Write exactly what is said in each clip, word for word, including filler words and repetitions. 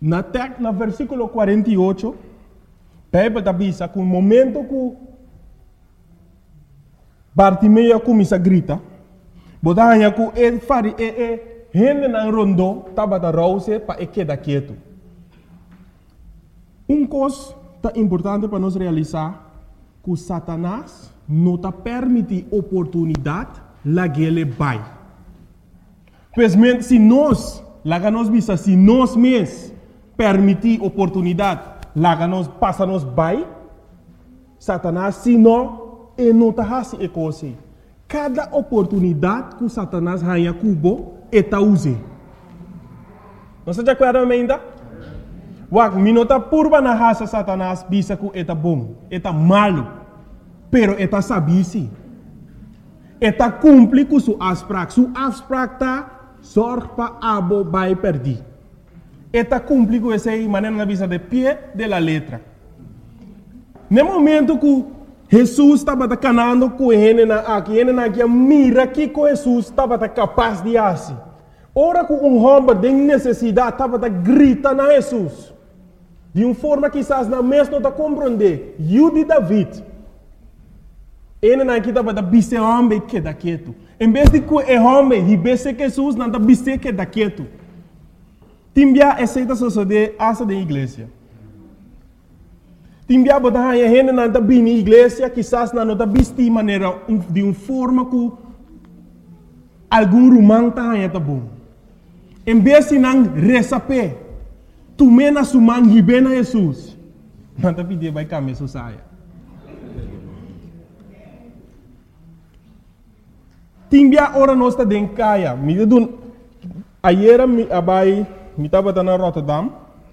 Na tek, na versículo quarenta e oito, Bíblia avisa que o momento que Bartimeu começa a gritar, botanha que ele fari e e gente na rondo tava da rouse para e queda quieto. Um coisa tá importante para nós realizar que Satanás não tá permite oportunidade lá que ele vai. Pois se nós, lá que nós visa, se nós mesmos permitir oportunidade, lá que nós passa nós vai, Satanás se não, ele não tá assim e coisa. Cada oportunidade que Satanás ganha cubo, ele tá use. Não se acorda ainda? Wak, minota purba na raça Satanás bisa que ele tá bom, ele tá malo, pero ele tá sabisi. Ele tá cumpre com sua asprak, sua asprak tá sorpa abo vai perdi. Eta cumpre com essa maneira na visa de pé de la letra. No momento que Jesus estava canando com ele na aqui, ele na aqui mira que com Jesus estava capaz de fazer. Ora que um homem de necessidade estava grita na Jesus. De uma forma que quizás na mesma não compreender. Eu de David. Ele na aqui estava bise homem que da quieto. Em vez de que o homem e bise Jesus não da bise que da quieto. Timbia aceita suceder asa da igreja. Timbia botar a gente na da bini igreja, quizás na nota bisti maneira de uma forma que algum rumang tá aí tá bom. Em vez de não receber, tu mena sumang hibena Jesus. Não tá pedir vai caminhar saia. Timbia ora nós tá dentro caia. Me dun ayer me abai me estava na Rotterdam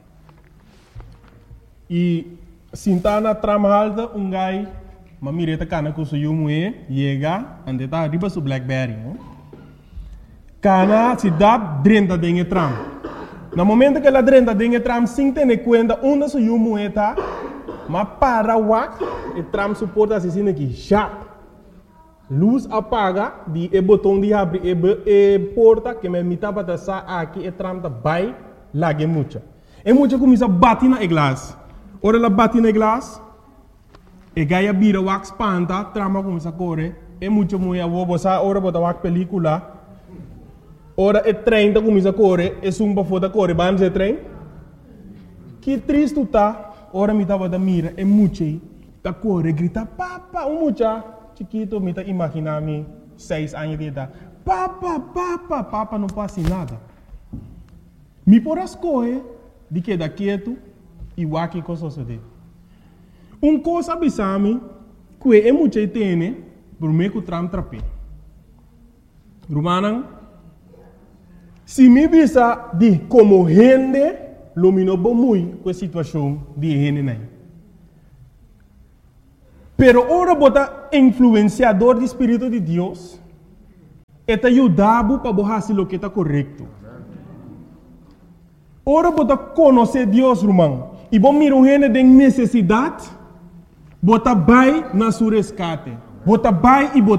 e sintana tram halda um gai mamireta cana com seu mulher chega ande tá riba su Blackberry no? Cana se dá drenta dentro tram no momento que ela drenta dentro tram sem ter conta onde seu mulher tá mas para wak e tram suporta assim aqui já luz apaga de e botão de abrir e, e porta que me mitava da sa aqui e tram da vai lá que mucha e mucha começa a bater na glass ora ela bate na glass e gaia bira wax panta trama começa a correr e mucha mulher vou botar ora botar wax película ora e trem da começa a correr e sumba foda correr vamos e trem que triste tá ora me tava da mira e mucha tá correr grita papa um mucha chiquito, me tá imaginando seis anos de idade. Papa, papa, papa não passa nada. Me por as coisas de que da quieto e o aqui coisa sucede. Um coisa abisame que é muito tem por meio que tram trape. Romanan, se me bisa de como gente, lumino bom muito com a situação de gente nem. Pero ora bota influenciador do Espírito de Deus, eta ajudava para fazer o que está correto. Ora bota conhecer Deus, irmão, e bom mira um gente de necessidade, bota vai na sua resgate, bota vai e bota